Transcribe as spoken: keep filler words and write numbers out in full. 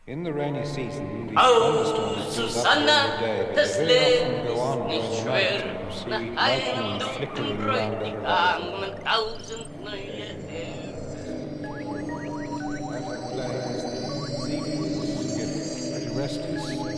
In the rainy season, these Oh, thunderstorms Susanna, build up das during the day, but they Leben very often go on ist nicht during the night, schwer. and you see Nach lightning einem dunklen flickering around the Bräutigam horizon. und tausend neue Herren. That plays, the seas get very restless.